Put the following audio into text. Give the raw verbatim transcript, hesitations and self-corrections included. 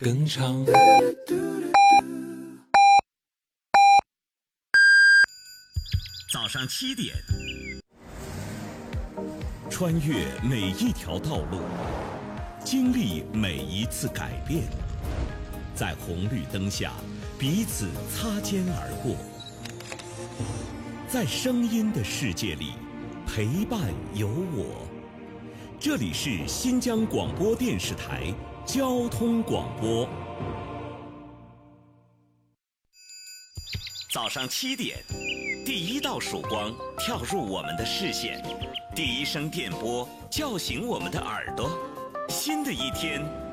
更长。 早上七点，穿越每一条道路，经历每一次改变，在红绿灯下彼此擦肩而过，在声音的世界里陪伴有我。这里是新疆广播电视台交通广播。早上七点，第一道曙光跳入我们的视线，第一声电波叫醒我们的耳朵。新的一天